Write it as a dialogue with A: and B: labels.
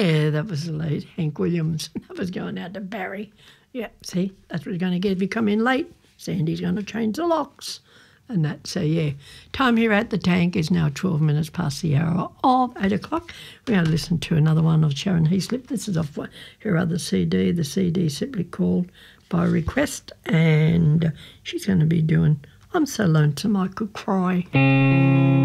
A: Yeah, that was the late Hank Williams. That was going out to Barry. Yeah, see, that's what you're going to get if you come in late. Sandy's going to change the locks. And that, so yeah. Time here at the Tank is now 12 minutes past the hour of 8 o'clock. We're going to listen to another one of Sharon Heaslip. This is off her other CD. The CD simply called By Request. And she's going to be doing I'm So Lonesome I Could Cry.